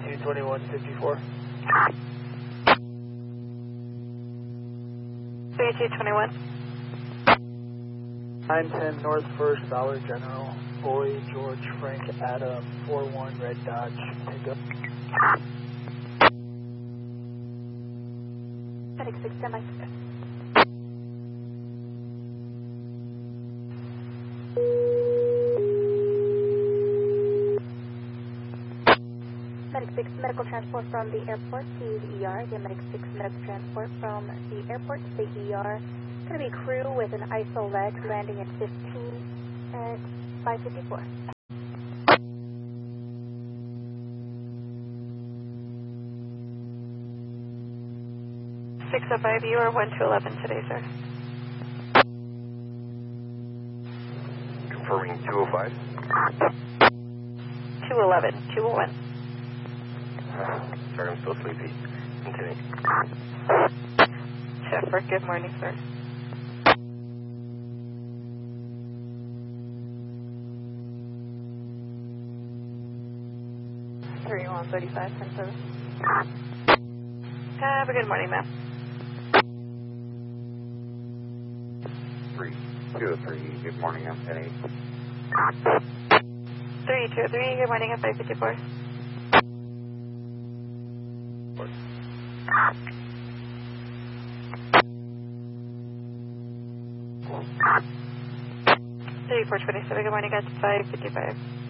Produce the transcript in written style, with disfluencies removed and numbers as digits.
322154. 3221. 910 North First, Dollar General, Boy, George, Frank, Adam, 41 Red Dodge, pick up. Medic 6, stand by. Medic 6, medical transport from the airport to the ER. Again, Medic 6, medical transport from the airport to the ER. Going to be crew with an ISO leg landing at 15 at 554. 605, you are 1 to 11 today, sir. Confirming 205. 211, 201. Sorry, I'm still sleepy. Continue. Shepard, good morning, sir. Three one 35, 10-7. Have a good morning, ma'am. 323, good morning, I'm 10-8. 323, good morning at 554. 3427, good morning at 555.